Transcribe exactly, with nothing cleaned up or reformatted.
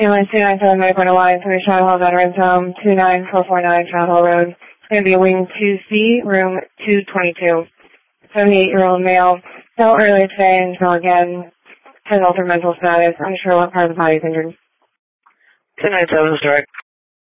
Ambulance two nine seven, Medical Line, three Child Hall Veterans Home, two nine four four nine Child Hall Road. It's going to be Wing two C, room two twenty-two. seventy-eight-year-old male. Fell earlier today and fell again. Has altered mental status. Unsure what part of the body is injured. two nine seven is direct.